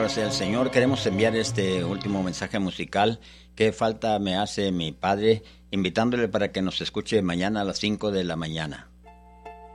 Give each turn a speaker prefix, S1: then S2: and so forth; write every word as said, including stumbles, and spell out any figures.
S1: Alabado sea el Señor. Queremos enviar este último mensaje musical. ¿Qué falta me hace mi padre? Invitándole para que nos escuche mañana a las cinco de la mañana.